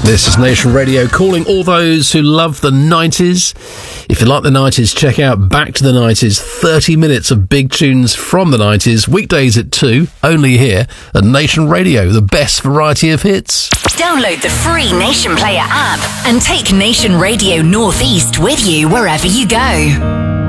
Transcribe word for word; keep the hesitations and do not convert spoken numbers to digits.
This is Nation Radio, calling all those who love the nineties. If you like the nineties, check out Back to the nineties, thirty minutes of big tunes from the nineties, weekdays at two, only here at Nation Radio, the best variety of hits. Download the free Nation Player app and take Nation Radio Northeast with you wherever you go.